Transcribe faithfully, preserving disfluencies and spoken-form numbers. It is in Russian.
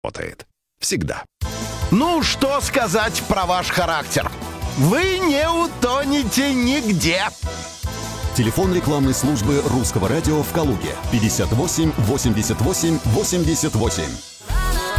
работает. Всегда. Ну, что сказать про ваш характер? Вы не утонете нигде. Телефон рекламной службы Русского радио в Калуге пятьдесят восемь восемьдесят восемь восемьдесят восемь.